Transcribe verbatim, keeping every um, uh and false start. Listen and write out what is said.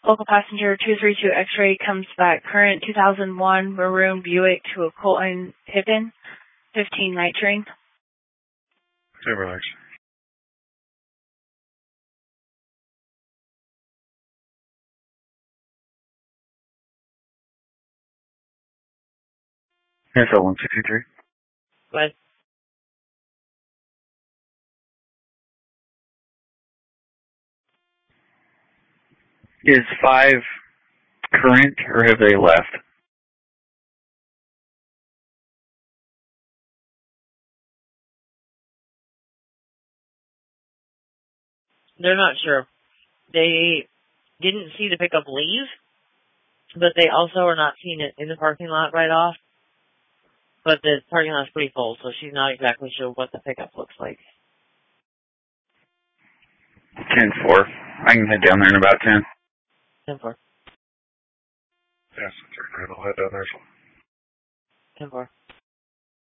Local passenger two three two X-ray comes back current two thousand one maroon Buick to a Colton Pippin, fifteen night train. Okay, relax. Here's L one sixty-three. What? Is five current or have they left? They're not sure. They didn't see the pickup leave, but they also are not seeing it in the parking lot right off. But the parking lot's pretty full, so she's not exactly sure what the pickup looks like. ten four. I can head down there in about ten. ten four. Yes, I'll head down there. ten four.